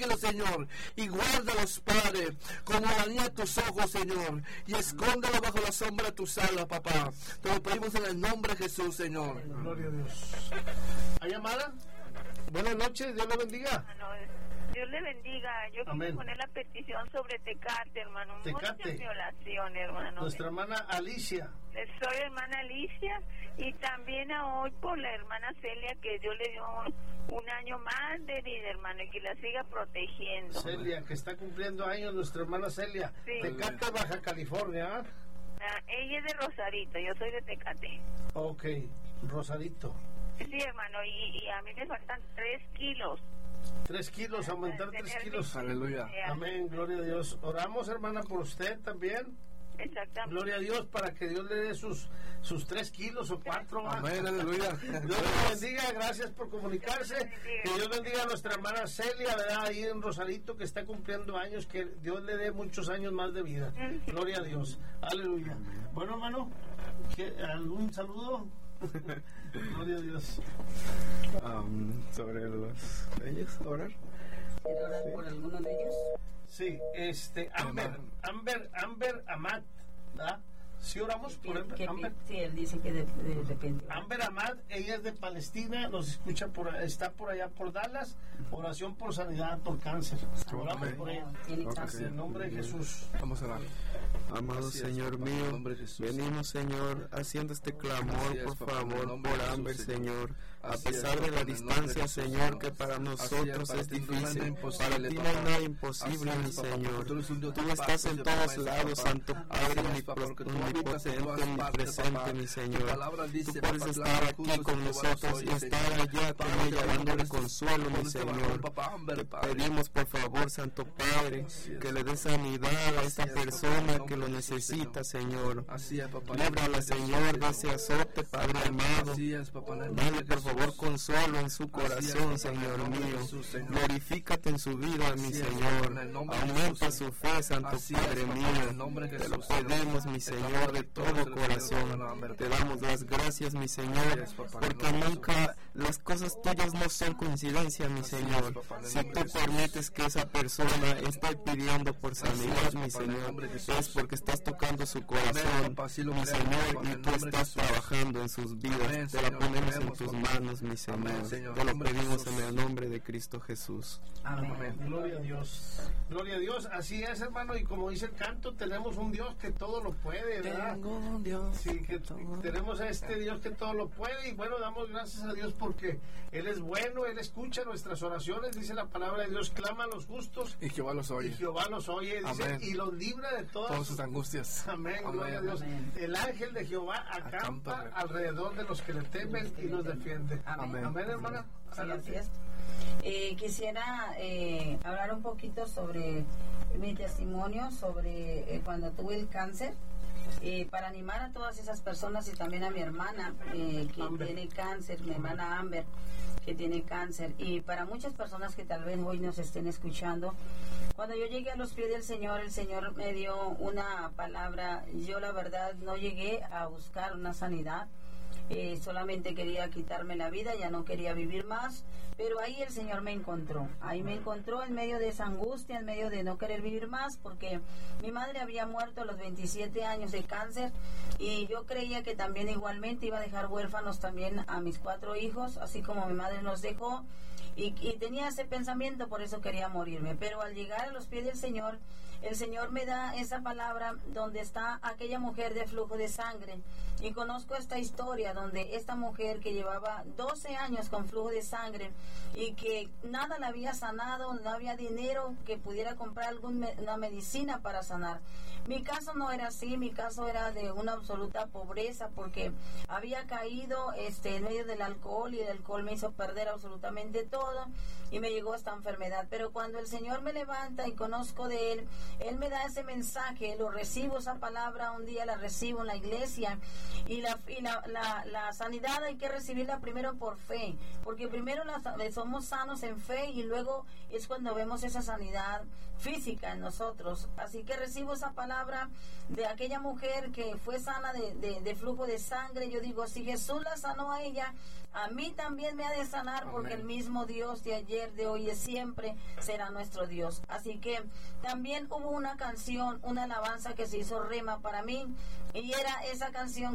Señor, y guárdalos, Padre, como la niña de tus ojos, Señor, y escóndelo bajo la sombra de tus alas, papá. Te lo pedimos en el nombre de Jesús, Señor. Gloria a Dios. ¿Hay llamada? Buenas noches, Dios le bendiga. Dios le bendiga. Yo quiero poner la petición sobre Tecate, hermano. Tecate. Mucha violación, hermano. Nuestra hermana Alicia. Soy hermana Alicia y también a hoy por la hermana Celia, que Dios le dio un año más de vida, hermano, y que la siga protegiendo. Celia, que está cumpliendo años, nuestra hermana Celia. Sí. Tecate, Baja California, ¿eh? Ella es de Rosarito, yo soy de Tecate. Ok, Rosarito. Sí, hermano, y a mí me faltan 3 kilos. 3 kilos, aumentar 3 kilos. Aleluya. Amén, gloria a Dios. Oramos, hermana, por usted también. Exactamente. Gloria a Dios para que Dios le dé sus 3 kilos o 4. Amén, aleluya. Dios le bendiga, gracias por comunicarse. Que Dios bendiga a nuestra hermana Celia, ¿verdad? Ahí en Rosarito, que está cumpliendo años, que Dios le dé muchos años más de vida. Gloria a Dios. Aleluya. Bueno, hermano, ¿algún saludo? Gloria a Dios. Sobre ellos, orar. ¿Quiere orar por alguno de ellos? Sí, Amber Amat, ¿verdad? ¿Sí oramos por Amber? Sí, él dice que depende. Amber Amat, ella es de Palestina, nos escucha está por allá por Dallas. Oración por sanidad, por cáncer. Oramos por ella. En el nombre de Jesús. Vamos a orar. Amado Señor mío, venimos, Señor, haciendo este clamor, por favor, por Amber, Señor. A pesar de la distancia, Señor, que para nosotros es difícil, para ti no hay nada imposible, mi Señor. Tú estás en todos lados, Santo Padre, omnipotente, omnipresente, mi Señor. Tú puedes estar aquí con nosotros y estar allá con ella, dándole consuelo, mi Señor. Te pedimos, por favor, Santo Padre, que le dé sanidad a esta persona que lo necesita, Señor. Líbrala, Señor, de ese azote, Padre amado. Dale, por favor, consuelo en su corazón, Señor mío. Glorifícate en su vida, mi Señor. Aumenta su fe, Santo Padre mío. Te lo pedimos, mi Señor, de todo corazón. Te damos las gracias, mi Señor, porque nunca las cosas tuyas no son coincidencia, mi Señor. Si tú permites que esa persona esté pidiendo por sanidad, mi Señor, es porque estás tocando su corazón, mi Señor, y tú estás trabajando en sus vidas. Te la ponemos en tus manos, mi Señor. Te lo pedimos en el nombre de Cristo Jesús. Amén. Gloria a Dios. Gloria a Dios. Así es, hermano, y como dice el canto, tenemos un Dios que todo lo puede, ¿verdad? Tengo un Dios. Sí, que tenemos a este Dios que todo lo puede, y bueno, damos gracias a Dios porque Él es bueno, Él escucha nuestras oraciones, dice la palabra de Dios, clama a los justos y Jehová los oye. Y Jehová los oye, dice, y los libra de todas sus angustias. Amén, gloria a Dios. El ángel de Jehová acampa alrededor de los que le temen y los defiende. Amén, hermana. Sí, así es. Quisiera hablar un poquito sobre mi testimonio, sobre cuando tuve el cáncer, para animar a todas esas personas y también a mi hermana que tiene cáncer, mi hermana Amber, que tiene cáncer, y para muchas personas que tal vez hoy nos estén escuchando. Cuando yo llegué a los pies del Señor, el Señor me dio una palabra. Yo la verdad no llegué a buscar una sanidad. Solamente quería quitarme la vida, ya no quería vivir más, pero ahí el Señor me encontró. Ahí me encontró en medio de esa angustia, en medio de no querer vivir más, porque mi madre había muerto a los 27 años de cáncer, y yo creía que también igualmente iba a dejar huérfanos también a mis 4 hijos, así como mi madre nos dejó, y tenía ese pensamiento, por eso quería morirme. Pero al llegar a los pies del Señor, el Señor me da esa palabra donde está aquella mujer de flujo de sangre, y conozco esta historia donde esta mujer que llevaba 12 años con flujo de sangre y que nada la había sanado, no había dinero que pudiera comprar una medicina para sanar. Mi caso no era así, mi caso era de una absoluta pobreza, porque había caído en medio del alcohol, y el alcohol me hizo perder absolutamente todo y me llegó esta enfermedad. Pero cuando el Señor me levanta y conozco de Él, Él me da ese mensaje, lo recibo, esa palabra, un día la recibo en la iglesia, y la sanidad hay que recibirla primero por fe, porque primero somos sanos en fe y luego es cuando vemos esa sanidad física en nosotros. Así que recibo esa palabra de aquella mujer que fue sana de flujo de sangre. Yo digo, si Jesús la sanó a ella, a mí también me ha de sanar, porque el mismo Dios de ayer, de hoy y siempre será nuestro Dios. Así que también hubo una canción, una alabanza que se hizo rema para mí, y era esa canción